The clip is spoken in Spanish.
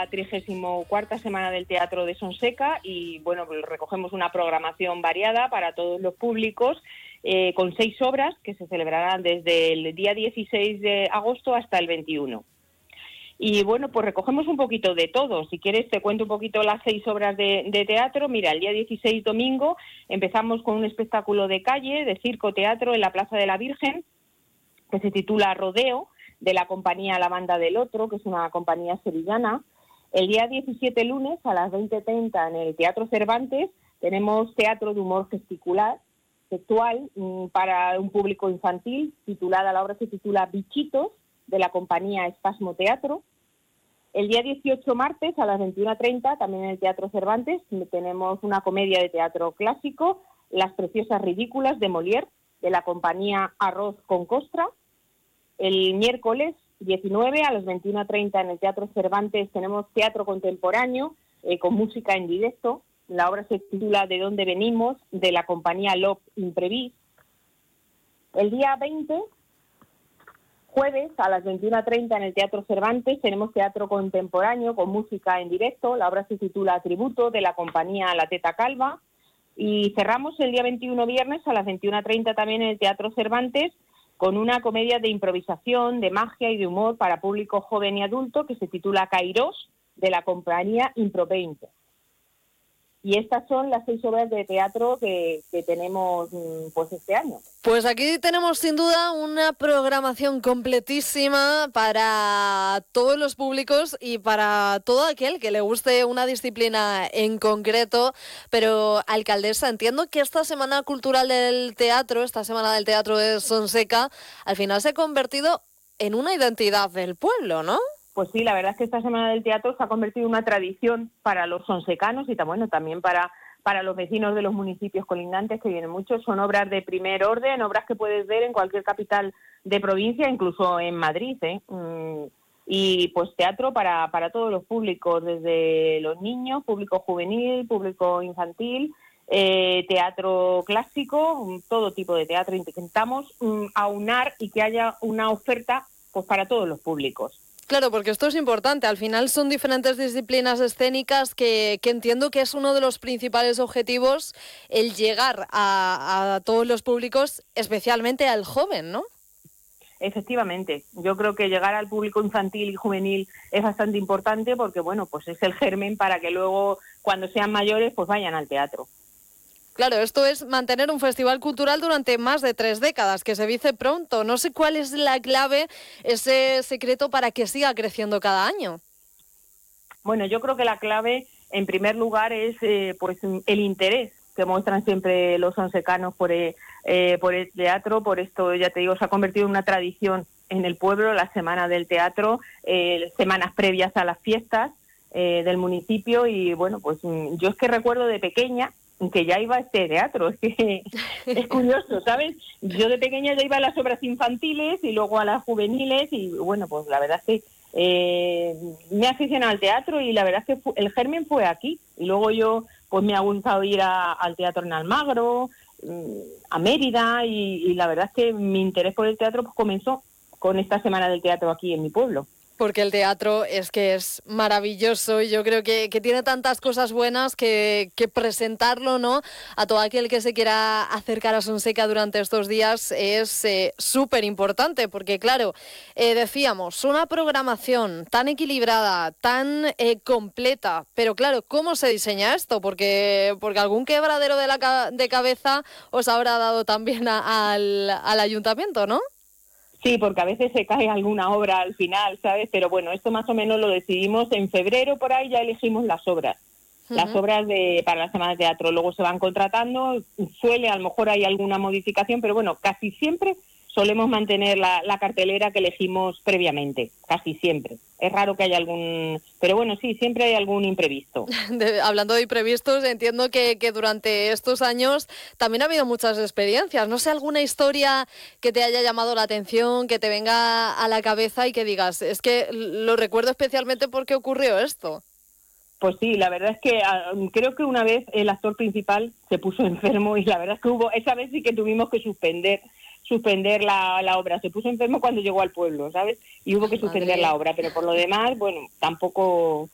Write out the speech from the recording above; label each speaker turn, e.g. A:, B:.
A: la 34ª Semana del Teatro de Sonseca y, bueno, pues recogemos una programación variada para todos los públicos con 6 obras que se celebrarán desde el día 16 de agosto hasta el 21. Y bueno, pues recogemos un poquito de todo. Si quieres te cuento un poquito las 6 obras de teatro. Mira, el día 16, domingo, empezamos con un espectáculo de calle, de circo teatro en la Plaza de la Virgen, que se titula Rodeo, de la compañía La Banda del Otro, que es una compañía sevillana. El día 17, lunes, a las 20:30, en el Teatro Cervantes, tenemos teatro de humor gesticular, textual, para un público infantil. La obra se titula Bichitos, de la compañía Espasmo Teatro. El día 18, martes, a las 21:30, también en el Teatro Cervantes, tenemos una comedia de teatro clásico, Las Preciosas Ridículas, de Molière, de la compañía Arroz con Costra. El miércoles 19, a las 21:30, en el Teatro Cervantes, tenemos teatro contemporáneo con música en directo. La obra se titula ¿De dónde venimos?, de la compañía Lop Imprevis. El día 20, jueves, a las 21:30, en el Teatro Cervantes, tenemos teatro contemporáneo con música en directo. La obra se titula Tributo, de la compañía La Teta Calva. Y cerramos el día 21, viernes, a las 21:30, también en el Teatro Cervantes, con una comedia de improvisación, de magia y de humor para público joven y adulto que se titula Kairos, de la compañía Improveinte. Y estas son las 6 obras de teatro que tenemos pues este año.
B: Pues aquí tenemos sin duda una programación completísima para todos los públicos y para todo aquel que le guste una disciplina en concreto. Pero, alcaldesa, entiendo que esta Semana Cultural del Teatro, esta Semana del Teatro de Sonseca, al final se ha convertido en una identidad del pueblo, ¿no?
A: Pues sí, la verdad es que esta Semana del Teatro se ha convertido en una tradición para los sonsecanos y también para los vecinos de los municipios colindantes, que vienen muchos. Son obras de primer orden, obras que puedes ver en cualquier capital de provincia, incluso en Madrid, Y pues teatro para todos los públicos, desde los niños, público juvenil, público infantil, teatro clásico, todo tipo de teatro. Intentamos aunar y que haya una oferta pues para todos los públicos.
B: Claro, porque esto es importante. Al final son diferentes disciplinas escénicas que entiendo que es uno de los principales objetivos, el llegar a todos los públicos, especialmente al joven, ¿no?
A: Efectivamente, yo creo que llegar al público infantil y juvenil es bastante importante porque, bueno, pues es el germen para que luego, cuando sean mayores, pues vayan al teatro.
B: Claro, esto es mantener un festival cultural durante más de 3 décadas, que se dice pronto. No sé cuál es la clave, ese secreto para que siga creciendo cada año.
A: Bueno, yo creo que la clave, en primer lugar, es pues el interés que muestran siempre los sonsecanos por el teatro. Por esto, ya te digo, se ha convertido en una tradición en el pueblo, la Semana del Teatro, semanas previas a las fiestas del municipio. Y bueno, pues yo es que recuerdo de pequeña que ya iba a este teatro, es que es curioso, ¿sabes? Yo de pequeña ya iba a las obras infantiles y luego a las juveniles y bueno, pues la verdad es que me aficioné al teatro y la verdad es que el germen fue aquí. Y luego yo pues me ha gustado ir al teatro en Almagro, a Mérida y la verdad es que mi interés por el teatro pues comenzó con esta Semana del Teatro aquí en mi pueblo.
B: Porque el teatro es que es maravilloso y yo creo que tiene tantas cosas buenas que presentarlo, ¿no?, a todo aquel que se quiera acercar a Sonseca durante estos días es súper importante, porque claro, decíamos, una programación tan equilibrada, tan completa, pero claro, ¿cómo se diseña esto? Porque algún quebradero de cabeza os habrá dado también al ayuntamiento, ¿no?
A: Sí, porque a veces se cae alguna obra al final, ¿sabes? Pero bueno, esto más o menos lo decidimos en febrero, por ahí ya elegimos las obras. Uh-huh. Las obras para la Semana de Teatro. Luego se van contratando, a lo mejor hay alguna modificación, pero bueno, casi siempre solemos mantener la cartelera que elegimos previamente, casi siempre. Es raro que haya algún... Pero bueno, sí, siempre hay algún imprevisto.
B: Hablando de imprevistos, entiendo que durante estos años también ha habido muchas experiencias. No sé, alguna historia que te haya llamado la atención, que te venga a la cabeza y que digas, es que lo recuerdo especialmente porque ocurrió esto.
A: Pues sí, la verdad es que creo que una vez el actor principal se puso enfermo y la verdad es que esa vez sí que tuvimos que suspender la obra. Se puso enfermo cuando llegó al pueblo, ¿sabes? Y hubo que suspender la obra, pero por lo demás, bueno, tampoco